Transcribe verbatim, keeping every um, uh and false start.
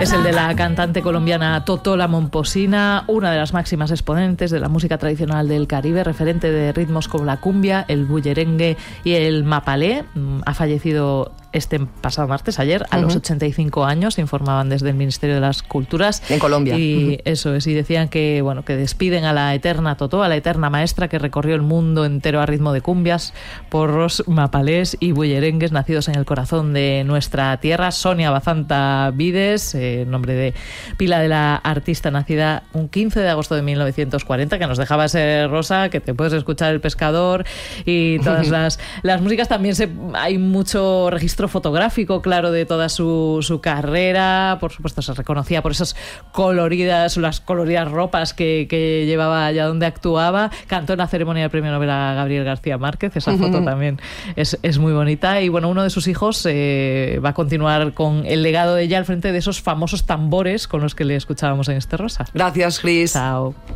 Es el de la cantante colombiana Totola Momposina, una de las máximas exponentes de la música tradicional del Caribe, referente de ritmos como la cumbia, el bullerengue y el mapalé. Ha fallecido este pasado martes, ayer, a uh-huh. los ochenta y cinco años, informaban desde el Ministerio de las Culturas. En Colombia. Y uh-huh. eso es, y decían que, bueno, que despiden a la eterna Totó, a la eterna maestra que recorrió el mundo entero a ritmo de cumbias, porros, mapalés y bullerengues, nacidos en el corazón de nuestra tierra. Sonia Bazanta Vides, eh, nombre de pila de la artista, nacida un quince de agosto de mil novecientos cuarenta, que nos dejaba ser Rosa, que te puedes escuchar El Pescador y todas las, las músicas. También se, hay mucho registro fotográfico, claro, de toda su, su carrera. Por supuesto, se reconocía por esas coloridas, las coloridas ropas que, que llevaba allá donde actuaba. Cantó en la ceremonia del Premio Nobel a Gabriel García Márquez. Esa foto uh-huh. también es, es muy bonita. Y bueno, uno de sus hijos eh, va a continuar con el legado de ella al frente de esos famosos tambores con los que le escuchábamos en Este Rosa. Gracias, Cris. Chao.